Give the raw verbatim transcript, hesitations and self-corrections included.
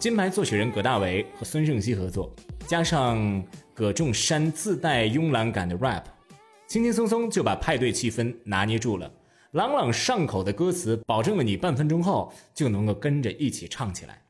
金牌作曲人葛大为和孙盛熙合作，加上葛仲山自带慵懒感的 rap， 轻轻松松就把派对气氛拿捏住了。朗朗上口的歌词保证了你半分钟后就能够跟着一起唱起来。